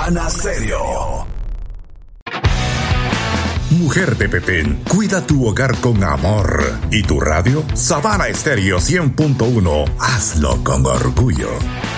Sabana Stereo. Mujer de Petén, cuida tu hogar con amor. ¿Y tu radio? Sabana Stereo 100.1. Hazlo con orgullo.